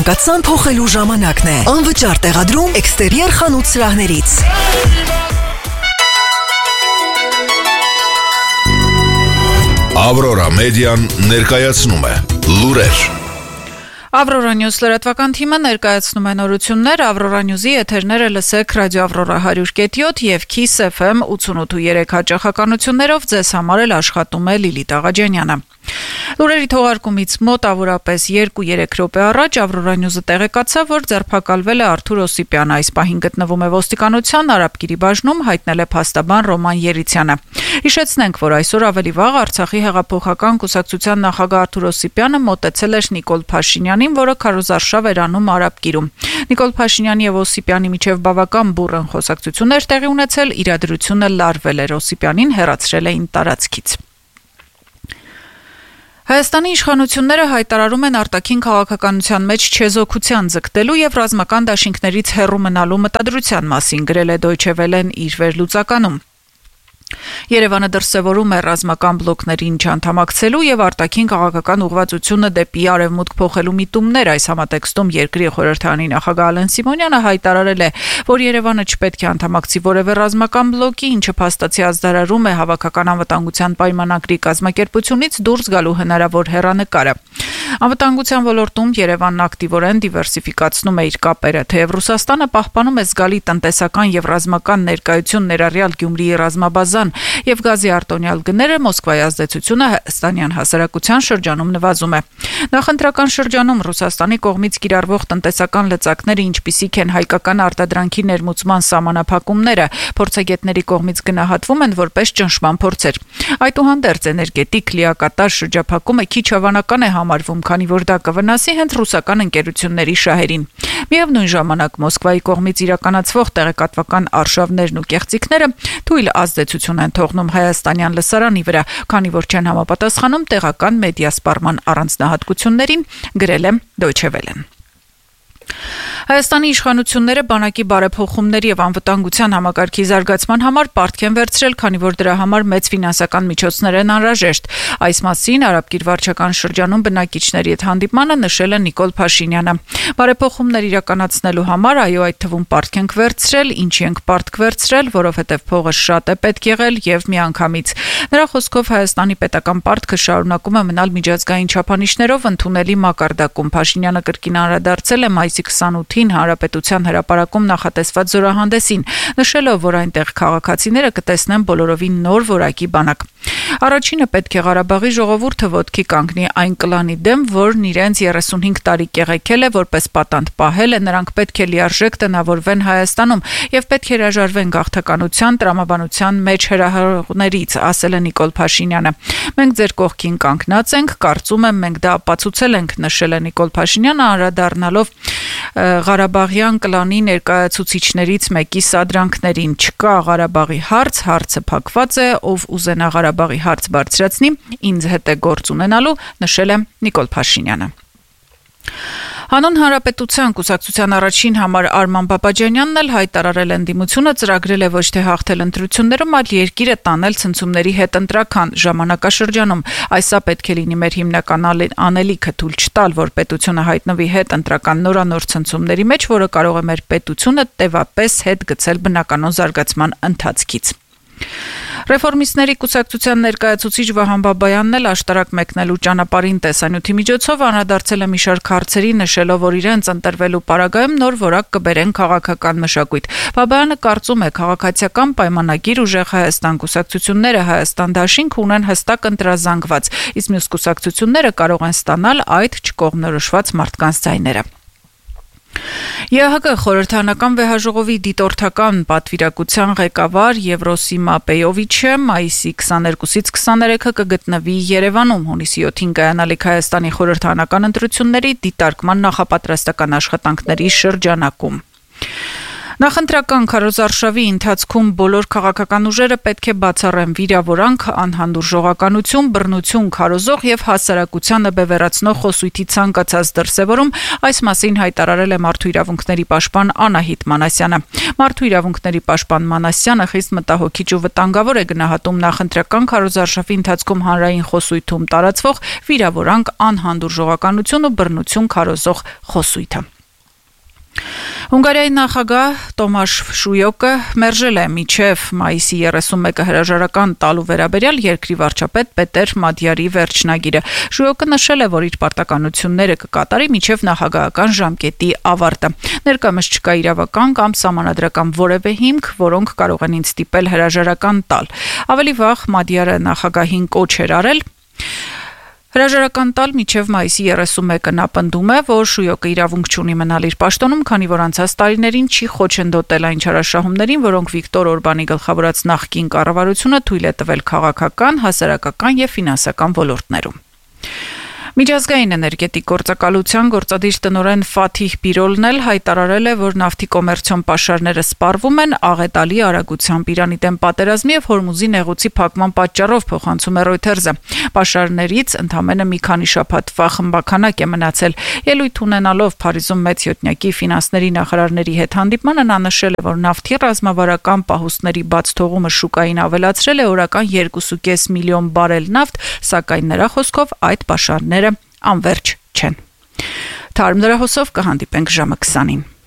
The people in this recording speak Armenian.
Կացան փոխելու ժամանակն է։ Անվճար տեղադրում էքստերիեր խանութ սրահներից։ Ավրորա մեդիան ներկայացնում է լուրեր։ Ավրորա Նյուզ լրատվական թիմը ներկայացնում է նորություններ։ Ավրորա Նյուզի եթերները լսեք ռադիո Ավրորա 100.7 եւ Kiss FM 88.3 հաճախականություններով ձեզ համար էլ աշխատում է Լիլիթ Աղաջանյանը։ Լուրերի թողարկումից մոտավորապես 2-3 րոպե առաջ Ավրորա Նյուզը տեղեկացավ, որ ձերբակալվել է Արթուր Օսիպյանը։ Այս պահին գտնվում է ոստիկանության Արաբկիրի բաժնում, հայտնել է փաստաբան Ռոման Երիցյանը։ Հիշեցնենք, որ այսօր ավելի վաղ Արցախի հեղափոխական կուսակցության նախագահ Արթուր Օսիպյանը մոտեցել էր Նիկոլ Փաշինյանին, որը քարոզարշավ էր անում Արաբկիրում։ Նիկոլ Փաշինյանի եւ Օսիպյանի միջև բավական բուռն խոսակցություններ տեղի ունեցել, իրադրությունը լարվել էր, Օսիպյանին հեռացրել էին տարածքից։ Հայաստանի իշխանությունները հայտարարում են արտաքին քաղաքականության մեջ չեզոքության ձգտելու եւ ռազմական դաշինքներից հեռու մնալու մտադրության մասին, գրել է Deutsche Welle-ն իր վերլուծականում։ Երևանը դրսևորում է ռազմական բլոկներին չանդամակցելու եւ արտաքին քաղաքական ուղղվածությունը դեպի արևմուտք փոխելու միտումներ։ Այս համատեքստում երկրի խորհրդարանի նախագահ Ալեն Սիմոնյանը հայտարարել է, որ Երևանը չպետք է անդամակցի որևէ ռազմական բլոկի, ինչը փաստացի ազդարարում է հավաքական անվտանգության պայմանագրի կազմակերպությունից դուրս գալու հնարավոր հեռանկարը։ Անվտանգության ոլորտում Երևանն ակտիվորեն դիվերսիֆիկացնում է իր կապերը, թեև Ռուսաստանը պահպանում է զգալի տնտեսական եւ ռազմական ներկայություն ներառյալ Գյումրիի ռազմաբազան եւ գազի արտոնյալ գները, Մոսկվայի ազդեցությունը հայաստանյան հասարակության շրջանում նվազում է։ Նախընտրական շրջանում Ռուսաստանի կողմից կիրառվող տնտեսական լծակները, ինչպիսիք են հայկական արտադրանքի ներմուծման սահմանափակումները, փորձագետների կողմից գնահատվում են որպես ճնշման փորձեր։ Այդուհանդերձ էներգետիկ լիակատար շրջափակումը քիչ հավանական է համարվում, քանի որ դա կվնասի հենց ռուսական ընկերությունների շահերին։ Միևնույն ժամանակ Մոսկվայի կողմից իրականացվող տեղեկատվական արշավներն ու կեղծիքները թույլ ազդեցություն են թողնում հայաստանյան լսարանի վրա, քանի որ չեն համապատասխանում տեղական մեդիա սպառման առանձնահատկություններին, գրել է Deutsche Welle-ն։ Հայաստանի իշխանությունները բանակի բարեփոխումների եւ անվտանգության համակարգի զարգացման համար պարտք են վերցրել, քանի որ դրա համար մեծ ֆինանսական միջոցներ են անհրաժեշտ։ Այս մասին Արաբկիր վարչական շրջանում բնակիչների հետ հանդիպմանը նշել է Նիկոլ Փաշինյանը։ Բարեփոխումներ իրականացնելու համար այդ թվում պարտք ենք վերցրել, ինչի ենք պարտք վերցրել, որովհետեւ փողը շատ է պետք եղել եւ միանգամից։ Նրա խոսքով Հայաստանի պետական պարտքը շարունակում է մնալ միջազգային չափանիշներով ընդունելի մակարդակում։ Փաշինյանը կրկին անդրադարձել է մայիսի 28-ին Հանրապետության հրապարակում նախատեսված զորահանդեսին, նշելով, որ այնտեղ քաղաքացիները կտեսնեն բոլորովին նոր որակի բանակ։ Առաջինը պետք է Ղարաբաղի ժողովուրդը ոտքի կանգնի այն կլանի դեմ, որն իրենց 35 տարի կեղեքել է, որպես պատանդ պահել է, նրանք պետք է լիարժեք տնավորվեն Հայաստանում եւ պետք է հրաժարվեն գաղթականության, տրամաբանության մեջ հրահրողներից, ասել է Նիկոլ Փաշինյանը։ Մենք ձեր կողքին կանգնած ենք, կարծում եմ մենք դա ապացուցել ենք, նշել է Նիկոլ Փաշինյանը, անդրադառնալով Ղարաբաղյան կլանի ներկայացուցիչներից մեկի սադրանքներին։ Չկա Ղարաբաղի հարց, հարցը փակված է, ով ուզենա Ղարաբաղի հարց բարձրացնի, ինձ հետ է գործ ունենալու, նշել է Նիկոլ Փաշինյանը։ Հանուն Հանրապետության կուսակցության առաջին համար Արման Բաբաջանյանն էլ հայտարարել ընդդիմությունը ծրագրել է ոչ թե հաղթել ընտրություններում, այլ երկիրը տանել ցնցումների հետ ընտրական ժամանակաշրջանում։ Այսա պետք է լինի մեր հիմնական անելիքը թույլ չտալ, որ պետությունը հայտնվի հետ ընտրական նորանոր ցնցումների մեջ, որը կարող է մեր պետությունը տևապես հետ գցել բնականոն զարգացման ընթացքից։ Ռեֆորմիստների կուսակցության ներկայացուցիչ Վահան Բաբայանն էլ աշտարակ մեկնելու ճանապարհին տեսանյութի միջոցով անդրադարձել է մի շարք հարցերի, նշելով, որ իրենց ընտրվելու պարագայում նոր որակ կբերեն քաղաքական մշակույթ։ Բաբայանը կարծում է, քաղաքացիական պայմանագիր ուժեղ Հայաստան կուսակցությունները Հայաստան դաշինք ունեն հստակ ընտրազանգված, իսկ մյուս կուսակցությունները կարող են ստանալ այդ չկողմնորոշված մարդկանց ձայները։ ԵԱՀԿ խորհրդարանական վեհաժողովի դիտորդական պատվիրակության ղեկավար Եվրոսիմա Պեյովիչը մայիսի 22-ից 23-ը կգտնվի Երևանում, հունիսի 7-ին կայանալիք Հայաստանի խորհրդարանական ընտրությունների դիտարկման նախապատրաստական աշխատանքների շրջանակում։ Նախընտրական քարոզարշավի ընթացքում բոլոր քաղաքական ուժերը պետք է բացառեն վիրավորանք, անհանդուրժողականություն, բռնություն քարոզող եւ հասարակությանը բևեռացնող խոսույթի ցանկացած դրսեւորում, այս մասին հայտարարել է Մարդու իրավունքների պաշտպան Անահիտ Մանասյանը։ Մարդու իրավունքների պաշտպան Մանասյանը խիստ մտահոգիչ ու վտանգավոր է գնահատում նախընտրական քարոզարշավի ընթացքում հանրային խոսույթում տարածվող վիրավորանք, անհանդուրժողականություն ու բռնություն քարոզող խոսույթը։ Հունգարիայի նախագահ Տոմաշ Շույոկը մերժել է մինչև մայիսի 31-ը հրաժարական տալու վերաբերյալ երկրի վարչապետ Պետեր Մադյարի վերջնագիրը։ Շույոկը նշել է, որ իր պարտականությունները կկատարի մինչև նախագահական ժամկետի ավարտը։ Ներկայումս չկա իրավական կամ սահմանադրական որևէ հիմք, որոնք կարող են ինձ ստիպել հրաժարական տալ։ Ավելի վաղ Մադյարը նախագահին կոչ էր արել հրաժարական տալ մինչև մայիսի 31-ը նա պնդում է, որ Շույոկը իրավունք չունի մնալ իր պաշտոնում, քանի որ անցած տարիներին չի խոչընդոտել այն չարաշահումներին, որոնք Վիկտոր Օրբանի գլխավորած նախկին կառավարությունը թույլ է տվել քաղաքական, հասարակական եւ ֆինանսական ոլորտներում։ Միջազգային էներգետիկ գործակալության գործադիր տնօրեն Ֆաթիհ Բիրոլն էլ հայտարարել է, որ նավթի կոմերցիոն պաշարները սպառվում են աղետալի արագությամբ Իրանի դեմ պատերազմի եւ Հորմուզի նեղուցի փակման պատճառով, փոխանցում է Reuters-ը։ Պաշարներից ընդամենը մի քանի շաբաթվա խմբականակ է մնացել։ Ելույթ ունենալով Փարիզում մեծ յոթնյակի ֆինանսների նախարարների հետ հանդիպմանը նա նշել է, որ նավթի ռազմավարական պահուստների բաց թողումը շուկային ավելացրել է օրական 2.5 միլիոն բարել նավթ, սակայն նրա խոսքով այդ պաշարները անվերջ չեն։ Թարմ լրահոսով կհանդիպենք ժամը 20-ին։